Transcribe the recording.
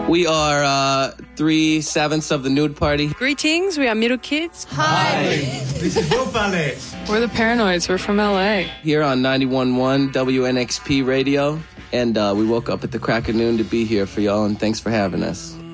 We are 3/7 of the Nude Party. Greetings, we are Middle Kids. Hi. This is Wolf Alex. We're the Paranoids, we're from LA. Here on 91.1 WNXP Radio. And we woke up at the crack of noon to be here for y'all, and thanks for having us.